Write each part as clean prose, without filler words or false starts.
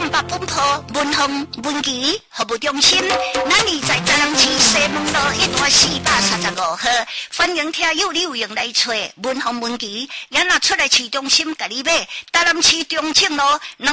南北本铺文宏文琪服务中心，咱里在台南市西门路1段435号，欢迎听友留言来找文宏文琪，咱若出来市中心甲你买，台南市中正路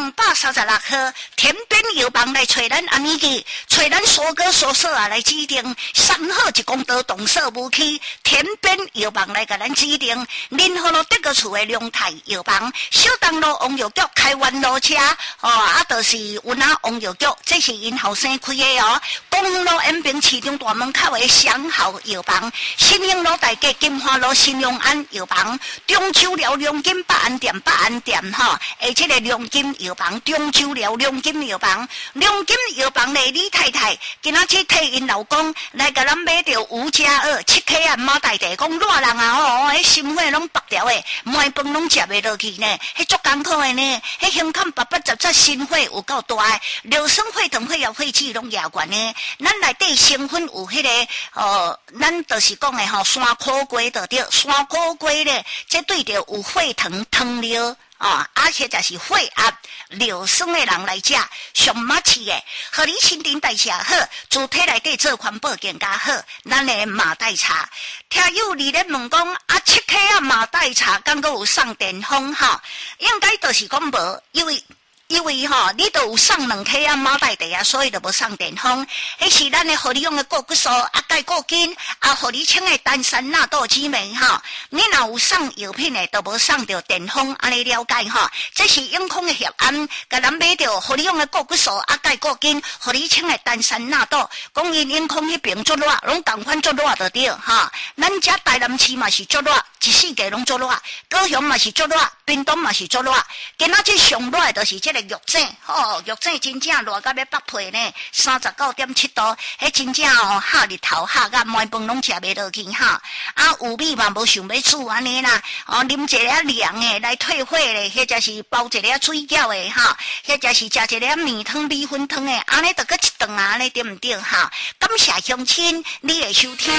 236号天边药房来找咱阿咪记，找咱所哥所说啊来指定3号1公道动设武器，天边药房来甲咱指定，林河路德个厝的龙泰药房，小东路王药局开湾路车就是有那王药局，这是因后生开的哦。公路延平市场大门口的祥豪药房，新兴路大街金华路新隆安药房，中秋寮良金百安店这个良金药房，中秋寮良金药房，良金药房的李太太，今仔去替因老公来甲咱买着5+2 7克啊马大地，讲热人啊迄心火拢拔掉的，糜饭拢食袂落去呢，迄足艰苦的呢，迄胸坎白白杂杂心火有够大的，流酸血糖血压血脂拢也悬呢。咱内底成分有迄个咱就是讲的山苦瓜就对，山苦瓜咧，这对着有血糖糖尿而且就是血压尿酸的人来食上马刺的，互你新陈代谢好，主体内底做环保更加好。咱的马黛茶，听友你咧问讲7克啊马黛茶，敢阁有送电风应该就是讲无，因为你都有送2克啊马黛茶，所以就无送电风。迄是咱的互你用的固骨素钙固筋互你清的丹参纳豆激酶你若有送药品的，都无送着电风，安尼了解这是永康的血胺，甲咱买着互你用的固骨素钙固筋，互你清的丹参纳豆，讲因永康迄边做热，拢同款做热就对咱遮台南市嘛是做热，一世界拢做热，高雄嘛是做热，屏东嘛是做热，今仔日上热的就是这个玉井玉井真正热到要爆皮呢，39.7度，迄真正下日头下甲糜饭拢食袂落去有米嘛无想要煮安尼啦，啉一个凉的来退火咧，迄就是包一个水饺的迄就是食一个面汤米粉汤的，安尼就搁一顿安尼对毋对感谢乡亲你的收听。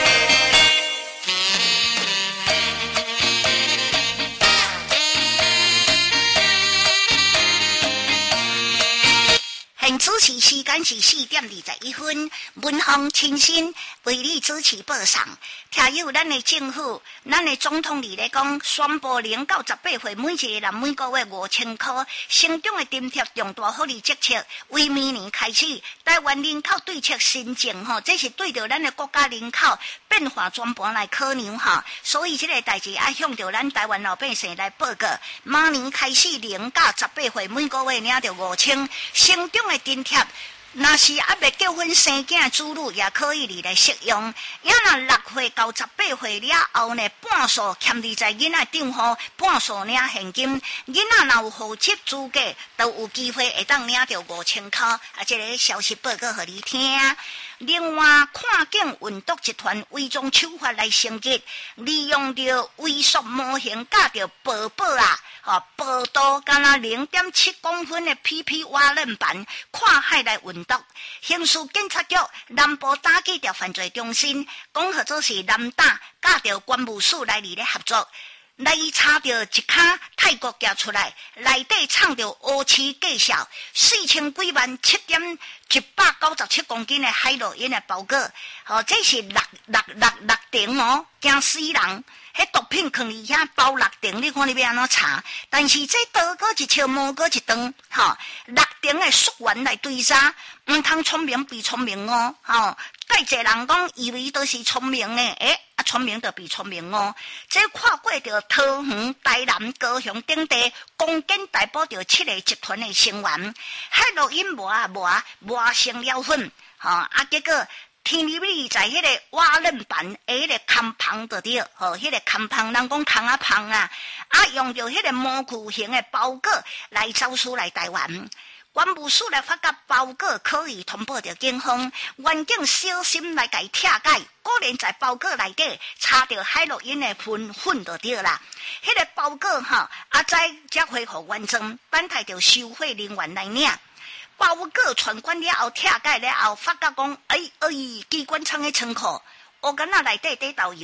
现主持时间是4点21分，文宏亲身为你主持报上。听有咱的政府，咱的总统里咧讲，宣布0到18岁每一个人每个月5000块，成长的津贴重大福利政策，为明年开始，台湾人口对策新政这是对着咱的国家人口变化全盘来考量所以这个代志向着咱台湾老百姓来报告。明年开始0到18岁每个月领着5000，成长的津贴。若是未结婚生囝子女也可以你来适用，若6岁到18岁了后呢，半数欠你在囡仔账户，半数领现金。囡仔若有户籍资格，都有机会会当领到5000块。这个消息报告给你听。另外，看境运毒集团伪装手法来升级，利用着微缩模型架着宝宝薄度敢若0.7公分的 PP 瓦楞板，看海来运毒。刑事警察局南部打击条犯罪中心讲合作是南打，架着关务署来里咧合作。来查到一卡泰国夹出来，内底藏着乌漆介绍4000几万7.197公斤的海洛因的包裹，这是6顶惊死人！迄毒品放伫遐包6顶，你看你要安怎查？但是这刀过一笑，毛过一顿，6顶的溯源来追查，唔通聪明比聪明介济人讲以为都是聪明呢，聪明就比聪明这跨过着桃园、台南、高雄等地，攻坚逮捕着7个集团的成员，海洛因磨成了粉，结果天入里在迄个瓦楞板迄个空旁就对，迄个空旁人讲空旁用着迄个模具型的包裹来走出来台湾。关务署来发觉包裹可以通报着警方，员警小心来甲伊拆解，果然在包裹内底查到海洛因的粉就对啦。迄个包裹再才恢复完整，等待着收费人员来领。包裹传管了后，拆解了后，发觉讲，机关仓的仓库，我敢若内底底豆油，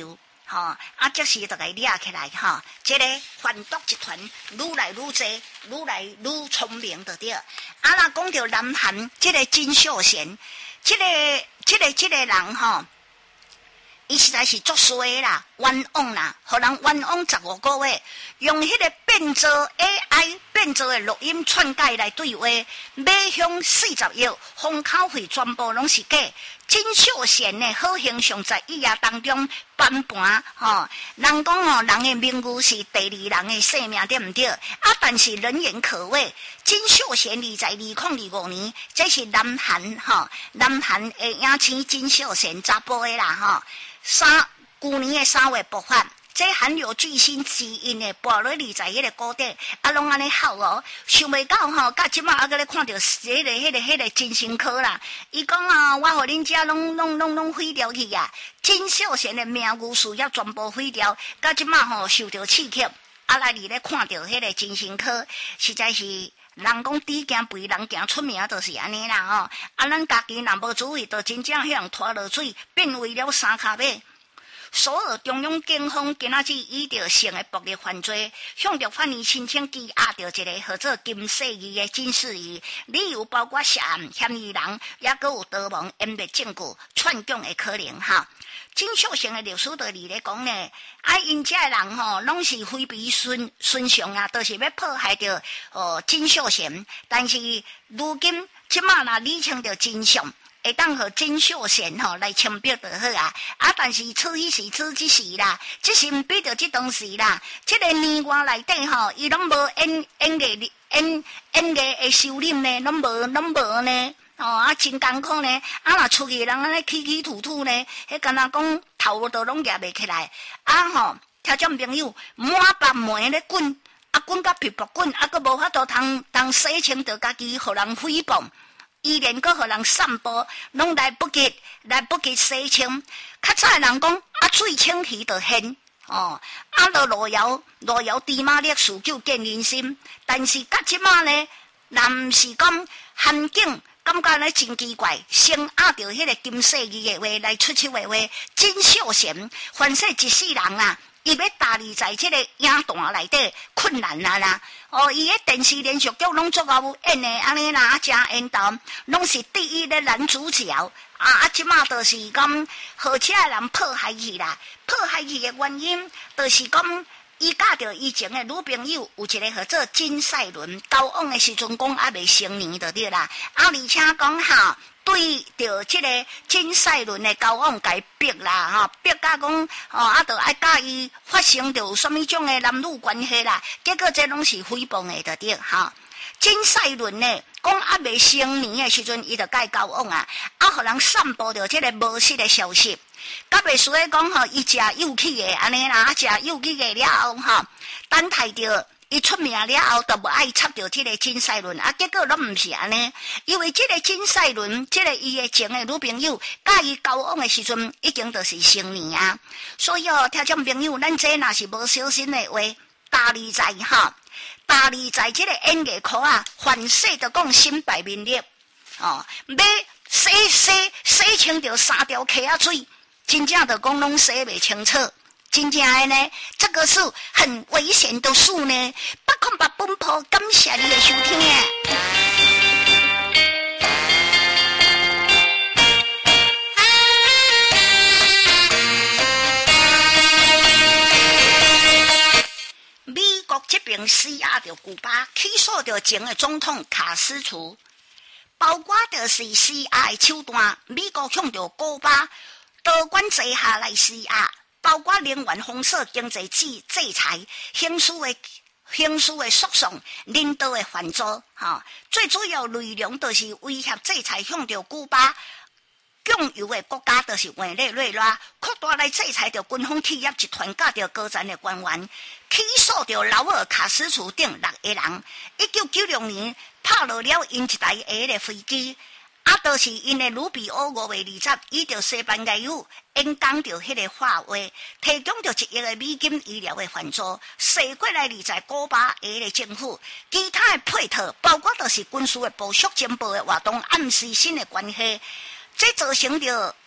这时就给抓起来这个贩毒集团愈来愈多，愈来愈聪明的对。那讲到南韩这个金秀贤，这个人伊实在是作衰啦，冤枉啦，互人冤枉15个月，用迄个变做 AI 变做的录音篡改来对话，买凶40亿，封口费全部拢是假。金秀贤的好形象在伊夜当中翻盘人讲人的名誉是第二人的性命，对毋对？但是人言可畏，金秀贤2025年，这是南韩的影星金秀贤查甫的啦去年的3月爆发。这含有巨星基因的跋落里在迄个谷底，拢安尼好想袂到甲即马咧看到迄个金星科啦，伊讲我互恁遮拢毁掉去啊！金秀贤的名誉事业全部毁掉，甲即马受到刺激，来咧看到迄个金星科，实在是人讲底行肥，人行出名，就是安尼啦咱家己若无注意，就真正迄样拖落水，变为了三脚马。首尔中央警方今仔日以着性的暴力犯罪，向着法院申请羁押着一个号做金世义的金世义，理由包括涉案嫌疑人，也阁有逃亡、隠灭证据、串供的可能金秀贤的律师就咧讲呢，因遮的人拢是非比寻常都是要迫害着金秀贤，但是如今即马若理清着真相。会当互金秀贤来签表就好但是此一时此一时啦，即时毋比着即当时啦，即个年外内底伊拢无演艺的收入呢，拢无呢真艰苦呢，若出去人安尼起起吐吐呢，迄敢若讲头都拢夹袂起来听众朋友满腹霉咧滚滚甲皮薄滚佫无法度通洗清着家己，互人诽谤。依然阁互人散播，拢来不及洗清。较早的人讲水清鱼就现就路遥猪马历史救见人心。但是到即马呢，若毋是讲韩景感觉咧真奇怪，先压着迄个金世义的话来出话，金秀贤凡说一世人伊要踏入在这个影坛内底困难啦伊个电视连续剧拢足够演的安尼啦，真缘投，拢是第一的男主角即马就是讲，好车的人迫害去啦，迫害去的原因就是讲，伊嫁着以前的女朋友有一个叫做金赛伦，交往的时阵讲还未成年就对啦，而且讲对着这个金赛伦的交往该逼啦逼甲讲就爱甲伊发生着有什么种的男女关系啦，结果这拢是诽谤的就对金赛伦呢讲还未成年的时阵，伊就甲伊交往互人散布着这个无实的消息，甲袂输咧讲伊食有气的安尼啦，食有气的了后等待着。伊出名了后，就无爱插着这个金赛伦结果拢毋是安尼，因为这个金赛伦，这个伊的前的女朋友，甲伊交往的时阵，已经就是成年所以听众朋友，咱这若是无小心的话，大利在这个演艺科凡事就讲身败名裂要洗清着3条溪水，真正就讲拢洗袂清楚。真正的呢，这个是很危险的事呢。八控八奔波，感谢你的收听美国这边施压着古巴，起诉着前的总统卡斯楚，包括着是施压的手段，美国向着古巴多管齐下来施压。包括能源封锁、经济制裁、刑事的诉讼、领导的犯罪，最主要内容就是威胁制裁向着古巴供油的国家，就是委内瑞拉，扩大来制裁着军方企业集团，甲着高层的官员，起诉着劳尔卡斯楚等6个人。1996年拍落了因一台的飞机。就是因的卢比欧5月20日，依着西班牙语演讲着迄个话话，提供着1亿的美金医疗的援助，射过来在古巴的政府，其他的配套包括就是军事的部署情报的活动，暗示性的关系，这造成着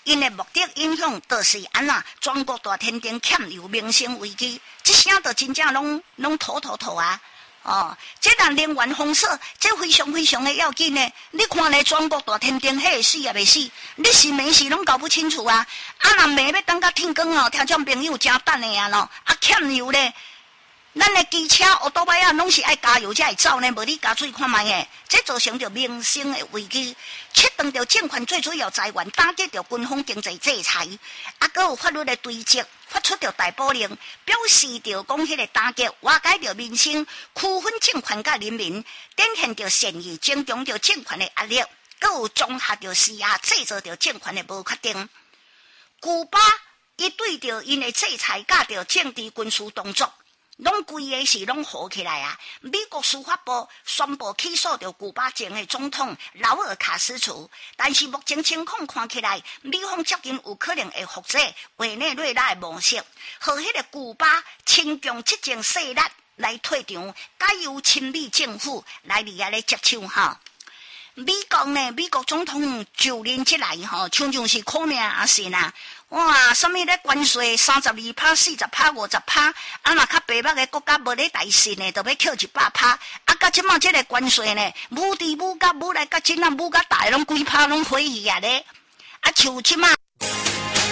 因的目的影响就是安那全国大天庭欠有民生危机，这声就真正拢土啊！哦，这人能源封锁，这非常非常的要紧呢。你看咧，全国大天庭，迄会死也袂死，你是没死拢搞不清楚啊！啊，若没要等到天光哦，听种朋友真等的啊咯，啊欠油咧。咱的机车、奥多摆啊，拢是爱加油才会走呢，无你加水看卖诶，这造成着民生的危机，切断着政权最主要财源，打击着军方经济制裁，啊，搁有法律的追责，发出着逮捕令，表示着讲迄个打击瓦解着民生，区分政权甲人民，展现着善意，增强着政权的压力，搁有综合着施压，制造着政权的无确定。古巴伊对着因的制裁甲着政治军事动作。拢规个是拢好起来啊！美国司法部宣布起诉着古巴前的总统劳尔卡斯楚，但是目前情况看起来，美方接近有可能会复制委内瑞拉的模式，和迄个古巴亲共执政势力来退场，改由亲美政府来伫遐咧接手哈。美国总统就任之来吼，像是苦命啊是呐。哇，什么咧关税32%、40%、50%，啊若较北北的国家无咧大信呢，就要扣100%。啊，甲即马即个关税呢，武来甲真啊武甲大拢几%拢回去啊咧。啊，像即马